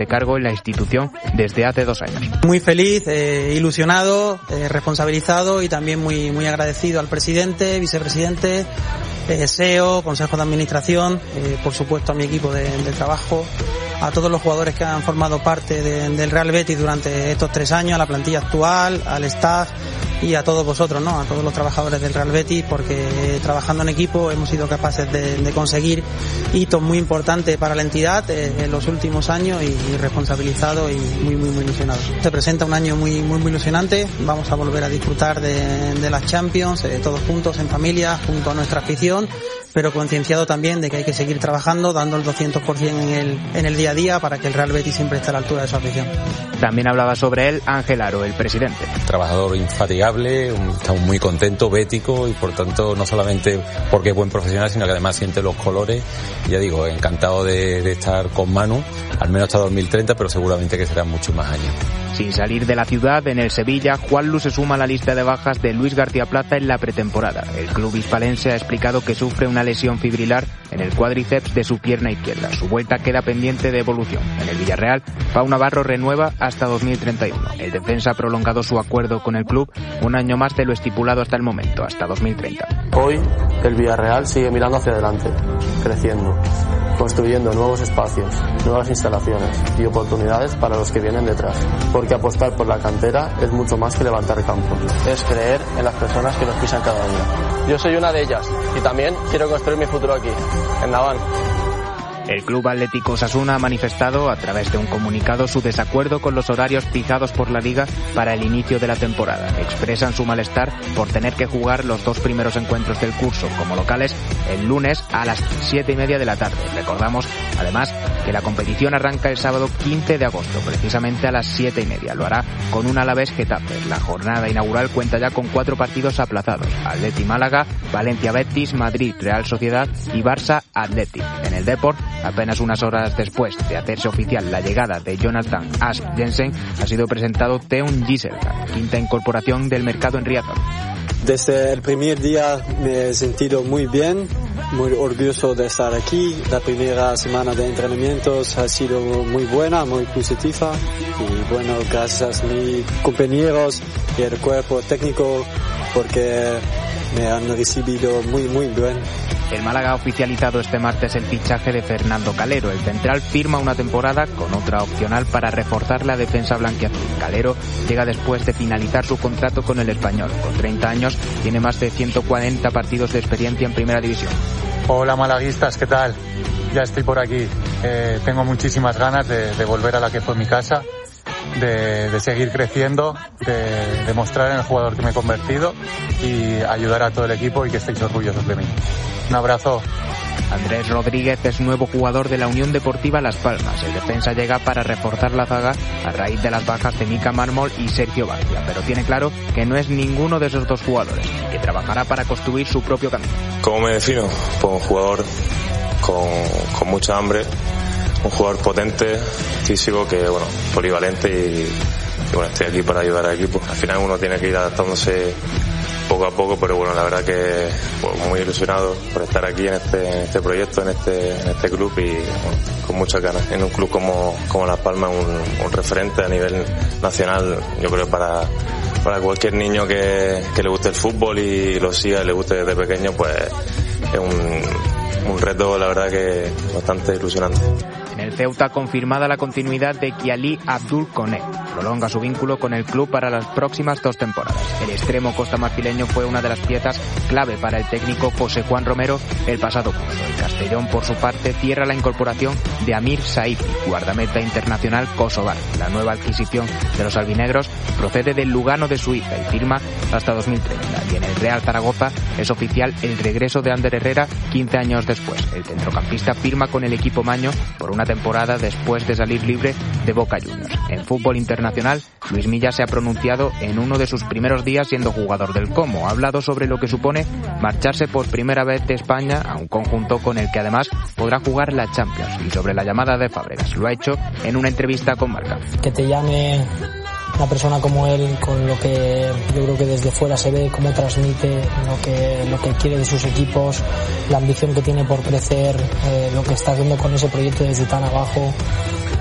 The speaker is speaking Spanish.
de cargo en la institución desde hace 2 años. Muy feliz, ilusionado, responsabilizado y también muy agradecido al presidente, vicepresidente, SEO, Consejo de Administración, por supuesto a mi equipo de trabajo, a todos los jugadores que han formado parte del Real Betis durante estos 3 años, a la plantilla actual, al staff y a todos vosotros, ¿no? A todos los trabajadores del Real Betis, porque trabajando en equipo hemos sido capaces de conseguir hitos muy importantes para la entidad en los últimos años y responsabilizado y muy ilusionado. Se presenta un año muy ilusionante, vamos a volver a disfrutar de las Champions, todos juntos en familia, junto a nuestra afición, pero concienciado también de que hay que seguir trabajando, dando el 200% en el día a día para que el Real Betis siempre esté a la altura de su afición. También hablaba sobre él Ángel Aro, el presidente. Trabajador infatigable, estamos muy contentos, bético, y por tanto no solamente porque es buen profesional, sino que además siente los colores. Ya digo, encantado de estar con Manu, al menos hasta 2030, pero seguramente que serán muchos más años. Sin salir de la ciudad, en el Sevilla, Juanlu se suma a la lista de bajas de Luis García Plaza en la pretemporada. El club hispalense ha explicado que sufre una lesión fibrilar en el cuádriceps de su pierna izquierda. Su vuelta queda pendiente de evolución. En el Villarreal, Pau Navarro renueva hasta 2031. El defensa ha prolongado su acuerdo con el club 1 año más de lo estipulado hasta el momento, hasta 2030. Hoy, el Villarreal sigue mirando hacia adelante, creciendo, construyendo nuevos espacios, nuevas instalaciones y oportunidades para los que vienen detrás. Porque apostar por la cantera es mucho más que levantar campos. Es creer en las personas que nos pisan cada día. Yo soy una de ellas y también quiero construir mi futuro aquí, en Naván. El Club Atlético Osasuna ha manifestado a través de un comunicado su desacuerdo con los horarios fijados por la Liga para el inicio de la temporada. Expresan su malestar por tener que jugar los 2 primeros encuentros del curso como locales el lunes a las 7:30 de la tarde. Recordamos, además, que la competición arranca el sábado 15 de agosto, precisamente a las 7:30. Lo hará con un Alavés Getafe. La jornada inaugural cuenta ya con 4 partidos aplazados: Atleti Málaga, Valencia Betis, Madrid Real Sociedad y Barça Athletic. En el Deport, apenas unas horas después de hacerse oficial la llegada de Jonathan Ask Jensen, ha sido presentado Teun Gisselka, quinta incorporación del mercado en Riazor. Desde el primer día me he sentido muy bien, muy orgulloso de estar aquí. La primera semana de entrenamientos ha sido muy buena, muy positiva. Y bueno, gracias a mis compañeros y el cuerpo técnico porque me han recibido muy bien. El Málaga ha oficializado este martes el fichaje de Fernando Calero. El central firma una temporada con otra opcional para reforzar la defensa blanquiazul. Calero llega después de finalizar su contrato con el Español. Con 30 años tiene más de 140 partidos de experiencia en Primera División. Hola malaguistas, ¿qué tal? Ya estoy por aquí. Tengo muchísimas ganas de volver a la que fue mi casa, de seguir creciendo, de demostrar en el jugador que me he convertido y ayudar a todo el equipo y que estéis orgullosos de mí. Un abrazo. Andrés Rodríguez es nuevo jugador de la Unión Deportiva Las Palmas. El defensa llega para reforzar la zaga a raíz de las bajas de Mika Mármol y Sergio García, pero tiene claro que no es ninguno de esos 2 jugadores y que trabajará para construir su propio camino. ¿Cómo me defino? Pues un jugador con mucha hambre, un jugador potente, físico, que bueno, polivalente y bueno, estoy aquí para ayudar al equipo. Al final uno tiene que ir adaptándose poco a poco, pero bueno, la verdad que pues, muy ilusionado por estar aquí en este proyecto, en este club y bueno, con muchas ganas. En un club como Las Palmas, un referente a nivel nacional, yo creo para cualquier niño que le guste el fútbol y lo siga y le guste desde pequeño, pues es un reto, la verdad que bastante ilusionante. En el Ceuta confirmada la continuidad de Kiali Abdul Koné. Prolonga su vínculo con el club para las próximas 2 temporadas. El extremo costamarfileño fue una de las piezas clave para el técnico José Juan Romero el pasado curso. El Castellón, por su parte, cierra la incorporación de Amir Saifi, guardameta internacional kosovar. La nueva adquisición de los albinegros procede del Lugano de Suiza y firma hasta 2030. Y en el Real Zaragoza es oficial el regreso de Ander Herrera 15 años después. El centrocampista firma con el equipo maño por una temporada después de salir libre de Boca Juniors. En fútbol internacional, Luis Milla se ha pronunciado en uno de sus primeros días siendo jugador del Como. Ha hablado sobre lo que supone marcharse por primera vez de España a un conjunto con el que además podrá jugar la Champions y sobre la llamada de Fábregas. Lo ha hecho en una entrevista con Marca. Que te llame una persona como él, con lo que yo creo que desde fuera se ve, cómo transmite lo que quiere de sus equipos, la ambición que tiene por crecer, lo que está haciendo con ese proyecto desde tan abajo.